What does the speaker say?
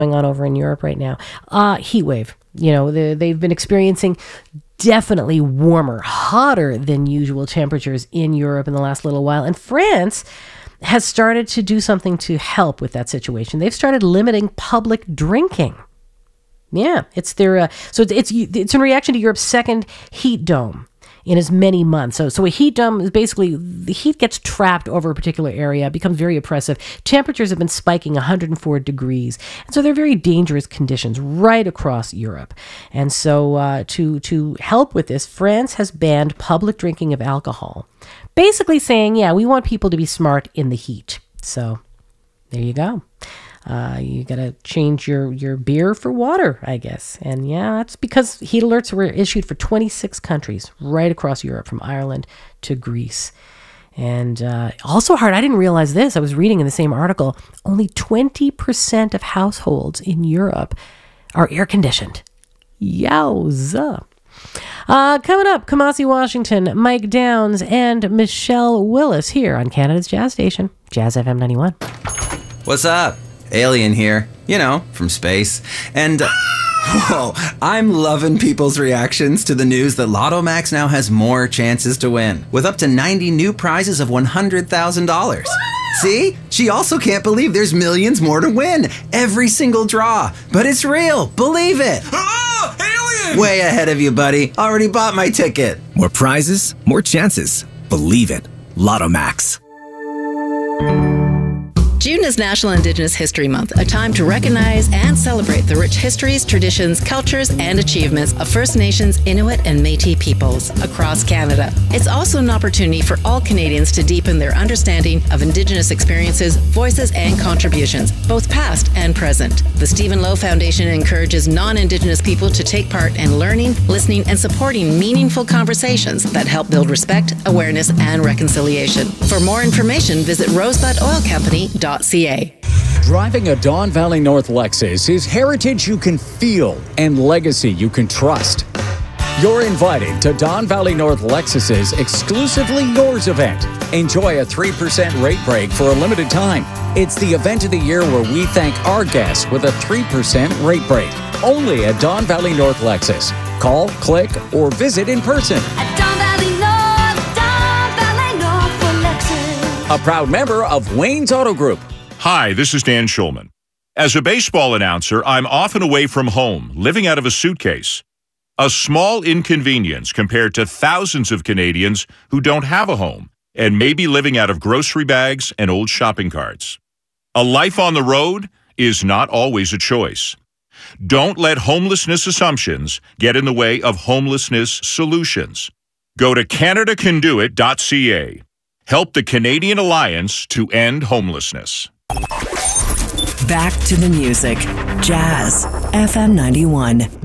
going on over in Europe right now. Heat wave. They've been experiencing definitely warmer, hotter than usual temperatures in Europe in the last little while. And France has started to do something to help with that situation. They've started limiting public drinking. Yeah, it's their it's in reaction to Europe's second heat dome in as many months. So a heat dome is basically the heat gets trapped over a particular area, becomes very oppressive. Temperatures have been spiking 104 degrees. And so they're very dangerous conditions right across Europe. And so to help with this, France has banned public drinking of alcohol, basically saying, yeah, we want people to be smart in the heat. So there you go. You got to change your beer for water, I guess. And yeah, that's because heat alerts were issued for 26 countries right across Europe, from Ireland to Greece. And also hard, I didn't realize this. I was reading in the same article, only 20% of households in Europe are air-conditioned. Yowza. Coming up, Kamasi Washington, Mike Downs, and Michelle Willis here on Canada's Jazz Station, Jazz FM 91. What's up? Alien here, from space. And, whoa, I'm loving people's reactions to the news that Lotto Max now has more chances to win, with up to 90 new prizes of $100,000. See? She also can't believe there's millions more to win. Every single draw. But it's real. Believe it. Oh, alien! Way ahead of you, buddy. Already bought my ticket. More prizes, more chances. Believe it. Lotto Max. June is National Indigenous History Month, a time to recognize and celebrate the rich histories, traditions, cultures, and achievements of First Nations, Inuit, and Métis peoples across Canada. It's also an opportunity for all Canadians to deepen their understanding of Indigenous experiences, voices, and contributions, both past and present. The Stephen Lowe Foundation encourages non-Indigenous people to take part in learning, listening, and supporting meaningful conversations that help build respect, awareness, and reconciliation. For more information, visit rosebudoilcompany.ca. Driving a Don Valley North Lexus is heritage you can feel and legacy you can trust. You're invited to Don Valley North Lexus's Exclusively Yours event. Enjoy a 3% rate break for a limited time. It's the event of the year where we thank our guests with a 3% rate break. Only at Don Valley North Lexus. Call, click, or visit in person. At Don Valley North for Lexus. A proud member of Wayne's Auto Group. Hi, this is Dan Schulman. As a baseball announcer, I'm often away from home, living out of a suitcase. A small inconvenience compared to thousands of Canadians who don't have a home and may be living out of grocery bags and old shopping carts. A life on the road is not always a choice. Don't let homelessness assumptions get in the way of homelessness solutions. Go to CanadaCanDoIt.ca. Help the Canadian Alliance to end homelessness. Back to the music. Jazz FM 91.